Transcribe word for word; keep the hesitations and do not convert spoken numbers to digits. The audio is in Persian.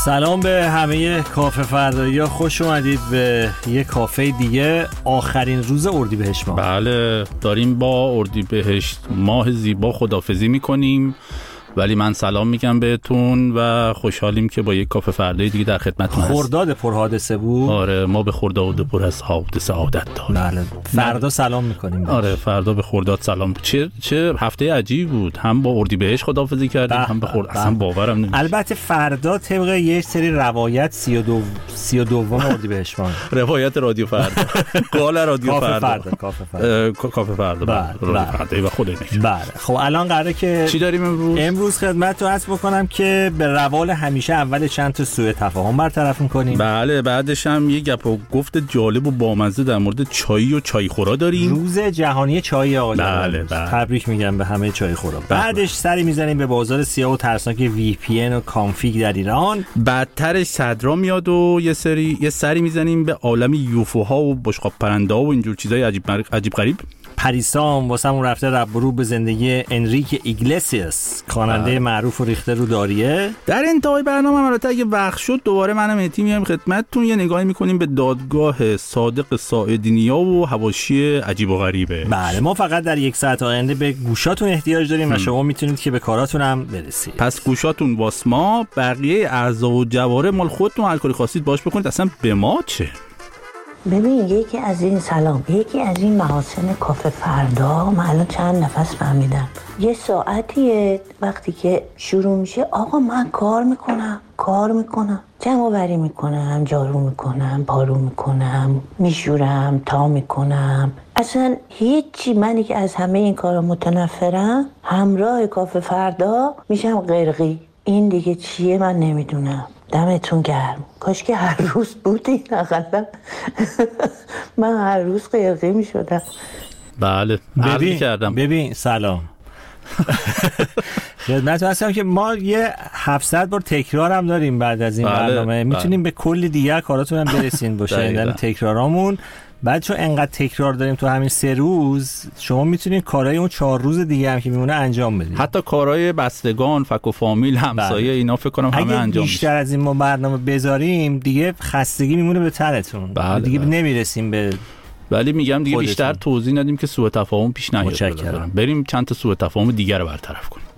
سلام به همه کافه فردایی‌ها، خوش اومدید به یک کافه دیگه. آخرین روز اردیبهشت ماه. بله، داریم با اردیبهشت ماه زیبا خداحافظی میکنیم، ولی من سلام میگم بهتون و خوشحالیم که با یک کافه فردایی دیگه در خدمتتون هستیم. خرداد پرحادثه بود. آره، ما به خرداد پر از حادثه عادت داریم. بله، فردا سلام میکنیم. آره، فردا به خرداد سلام. چه چه هفته عجیب بود، هم با اردیبهشت خداحافظی کردیم هم به خرداد. اصلا باورم نمیشه. البته فردا طبق یک سری روایت سی و دو سی و دوم اردیبهشت ماه. روایت رادیو فردا. قال رادیو فردا. فردا کافه فردا. کافه فردا. بله، فردا و خود نمیشه. بله، خب الان قراره که چی داریم امروز؟ امروز خدمت رو عرض بکنم که به روال همیشه اول چند تا سوء تفاهم برطرف می‌کنیم. بله، بعدش هم یه گپ و گفت جالب و بامزه در مورد چای و چای خورا داریم. روز جهانی چای آقا. بله، بله. تبریک میگم به همه چای خورا. بعدش سری میزنیم به بازار سیاه و ترسناک وی پی ان و کانفیگ در ایران. بعدترش صدرا میاد و یه سری یه سری میزنیم به عالم یوفوها و بشقاب پرنده و اینجور چیزای عجیب عجیب غریب. پریسام واسمون رفته رب رو به زندگی انریک ایگلسیاس، خواننده معروف و ریخته رو داریه. در انتهای برنامه البته اگه وقت شد دوباره منم مهدی میام خدمتتون، یه نگاهی میکنیم به دادگاه صادق ساعدنیا و حواشی عجیب و غریبه. بله، ما فقط در یک ساعت آینده به گوشاتون احتیاج داریم هم. و شما میتونید که به کاراتون هم برسید. پس گوشاتون واس ما، بقیه اعضا و جواره مال خودتون، هر کاری خواستید باش بکنید، اصلا به ما چه. ببین، یکی از این سلام یکی از این محاسن کافه فردا من الان چند نفس فهمیدم. یه ساعتیه وقتی که شروع میشه، آقا من کار میکنم کار میکنم جمع آوری میکنم، جارو میکنم، پارو میکنم، میشورم، تا میکنم، اصلا هیچی. منی که از همه این کارا متنفرم، همراه کافه فردا میشم قرقی. این دیگه چیه من نمیدونم. دمتون گرم. کاش که هر روز بودین اقلا. من هر روز قیقی می شدم. بله، ببین کردم. ببین سلام خدمت هستم که ما یه هفتصد بار تکرار هم داریم بعد از این بله، برنامه. میتونیم به کلی دیگر کاراتون هم برسین با شنیدن تکرارامون. بعد چون انقدر تکرار داریم تو همین سه روز، شما میتونید کارهای اون چهار روز دیگه هم که میمونه انجام بدید. حتی کارهای بستگان، فک و فامیل، همسایه، اینا فکر کنم همه انجام میشه. بیشتر از این ما برنامه بذاریم دیگه خستگی میمونه به ترتون. بله، دیگه بله. نمیرسیم به، ولی میگم دیگه خودتون. بیشتر توضیح ندیم که سوء تفاهم پیش نیاد. متشکرم. بریم چند تا سوء تفاهم دیگر رو برطرف کنیم.